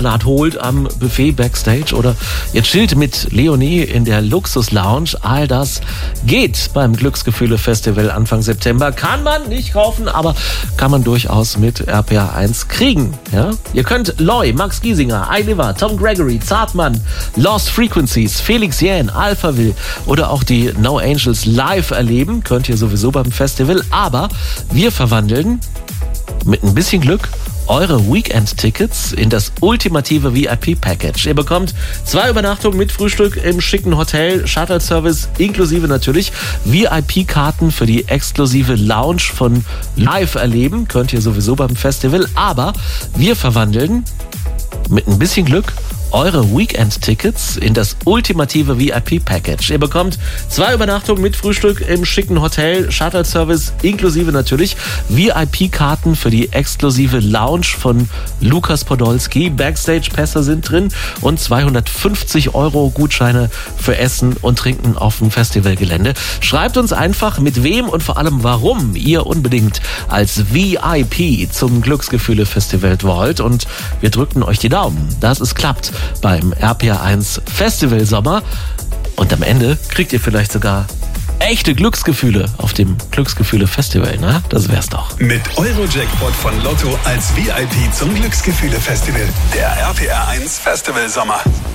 holt am Buffet Backstage oder ihr chillt mit Leonie in der Luxus-Lounge. All das geht beim Glücksgefühle-Festival Anfang September. Kann man nicht kaufen, aber kann man durchaus mit RPA 1 kriegen. Ja? Ihr könnt Loy, Max Giesinger, iLiver, Tom Gregory, Zartmann, Lost Frequencies, Felix Jähn, Alphaville oder auch die No Angels live erleben. Könnt ihr sowieso beim Festival. Aber wir verwandeln mit ein bisschen Glück eure Weekend-Tickets in das ultimative VIP-Package. Ihr bekommt 2 Übernachtungen mit Frühstück im schicken Hotel, Shuttle-Service inklusive natürlich VIP-Karten für die exklusive Lounge von Live erleben. Könnt ihr sowieso beim Festival. Aber wir verwandeln mit ein bisschen Glück eure Weekend-Tickets in das ultimative VIP-Package. Ihr bekommt 2 Übernachtungen mit Frühstück im schicken Hotel, Shuttle-Service inklusive natürlich VIP-Karten für die exklusive Lounge von Lukas Podolski. Backstage-Pässe sind drin und 250 € Gutscheine für Essen und Trinken auf dem Festivalgelände. Schreibt uns einfach, mit wem und vor allem warum ihr unbedingt als VIP zum Glücksgefühle-Festival wollt, und wir drücken euch die Daumen, dass es klappt beim RPA 1 Festival Sommer. Und am Ende kriegt ihr vielleicht sogar echte Glücksgefühle auf dem Glücksgefühle Festival, ne? Das wär's doch. Mit Eurojackpot von Lotto als VIP zum Glücksgefühle Festival. Der RPA 1 Festival Sommer.